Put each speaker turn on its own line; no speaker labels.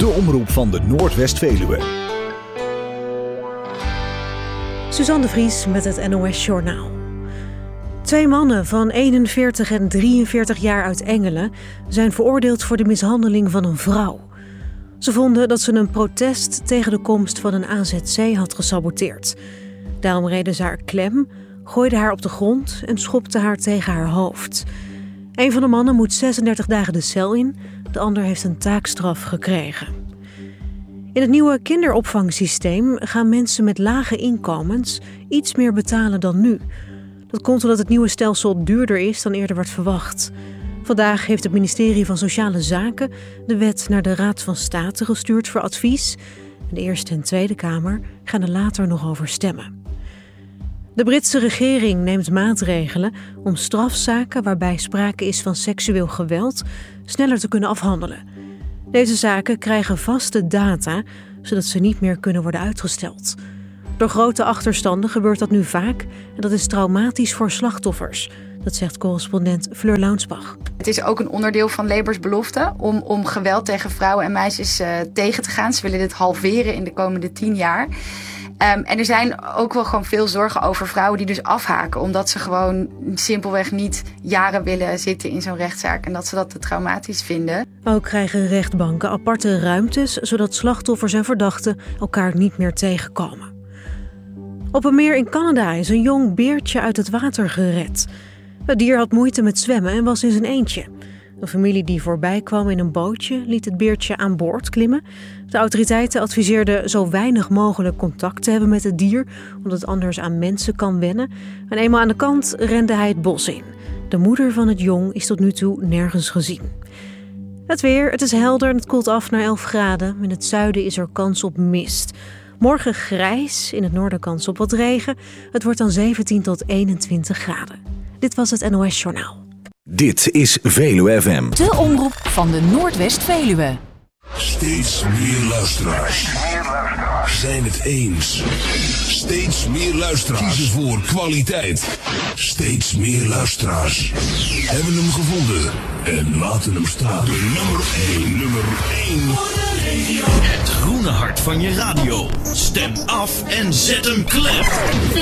De omroep van de Noordwest-Veluwe.
Suzanne de Vries met het NOS Journaal. 2 mannen van 41 en 43 jaar uit Engelen zijn veroordeeld voor de mishandeling van een vrouw. Ze vonden dat ze een protest tegen de komst van een AZC had gesaboteerd. Daarom reden ze haar klem, gooiden haar op de grond en schopten haar tegen haar hoofd. Een van de mannen moet 36 dagen de cel in, de ander heeft een taakstraf gekregen. In het nieuwe kinderopvangsysteem gaan mensen met lage inkomens iets meer betalen dan nu. Dat komt omdat het nieuwe stelsel duurder is dan eerder werd verwacht. Vandaag heeft het ministerie van Sociale Zaken de wet naar de Raad van State gestuurd voor advies. De Eerste en Tweede Kamer gaan er later nog over stemmen. De Britse regering neemt maatregelen om strafzaken waarbij sprake is van seksueel geweld sneller te kunnen afhandelen. Deze zaken krijgen vaste data, zodat ze niet meer kunnen worden uitgesteld. Door grote achterstanden gebeurt dat nu vaak en dat is traumatisch voor slachtoffers. Dat zegt correspondent Fleur Launsbach.
Het is ook een onderdeel van Labour's belofte om geweld tegen vrouwen en meisjes tegen te gaan. Ze willen dit halveren in de komende 10 jaar. En er zijn ook wel gewoon veel zorgen over vrouwen die dus afhaken. Omdat ze gewoon simpelweg niet jaren willen zitten in zo'n rechtszaak. En dat ze dat te traumatisch vinden.
Ook krijgen rechtbanken aparte ruimtes, zodat slachtoffers en verdachten elkaar niet meer tegenkomen. Op een meer in Canada is een jong beertje uit het water gered. Het dier had moeite met zwemmen en was in zijn eentje. Een familie die voorbij kwam in een bootje liet het beertje aan boord klimmen. De autoriteiten adviseerden zo weinig mogelijk contact te hebben met het dier, omdat het anders aan mensen kan wennen. En eenmaal aan de kant rende hij het bos in. De moeder van het jong is tot nu toe nergens gezien. Het weer, het is helder en het koelt af naar 11 graden. In het zuiden is er kans op mist. Morgen grijs, in het noorden kans op wat regen. Het wordt dan 17 tot 21 graden. Dit was het NOS Journaal.
Dit is Veluwe FM.
De omroep van de Noordwest-Veluwe.
Steeds meer luisteraars zijn het eens. Steeds meer luisteraars kiezen voor kwaliteit. Steeds meer luisteraars hebben hem gevonden en laten hem staan. De nummer 1.
Het groene hart van je radio. Stem af en zet hem klem.